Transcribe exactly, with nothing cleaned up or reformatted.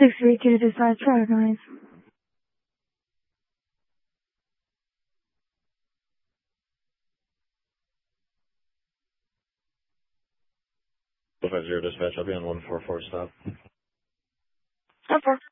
six three two dispatch, traffic noise. five zero dispatch, I'll be on one four four stop. Okay.